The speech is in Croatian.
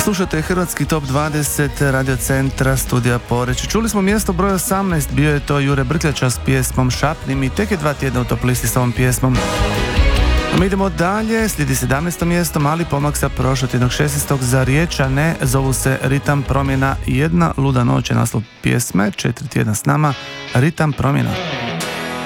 Slušate Hrvatski top 20 Radio Centra Studija Poreč. Čuli smo mjesto broj 18, bio je to Jure Brkljača s pjesmom Šapnim i tek je 2 tjedna u top listi s ovom pjesmom. A mi idemo dalje, slijedi 17. mjesto, mali pomak sa prošlotjednog 16. za Riječane, zovu se Ritam promjena, jedna luda noć je naslov pjesme, 4 tjedna s nama, Ritam promjena.